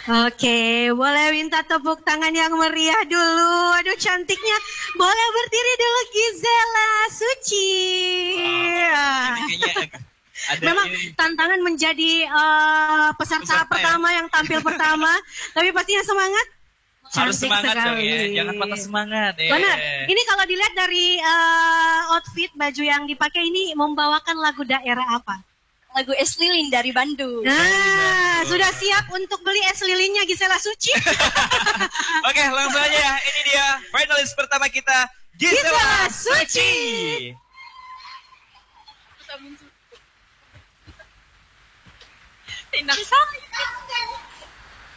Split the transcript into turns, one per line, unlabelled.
Oke, boleh minta tepuk tangan yang meriah dulu. Aduh, cantiknya. Boleh berdiri dulu, Gisela Suci. Memang tantangan menjadi peserta pertama yang tampil pertama, tapi pastinya semangat.
Harus semangat
sekali.
dong ya, jangan patah semangat.
Benar. Ini kalau dilihat dari outfit baju yang dipakai ini membawakan lagu daerah apa?
Lagu Es Lilin dari Bandung.
Nah, sudah siap untuk beli es lilinnya Gisela Suci?
Oke, langsung aja ya. Ini dia finalis pertama kita, Gisela Suci.
Tindak saya.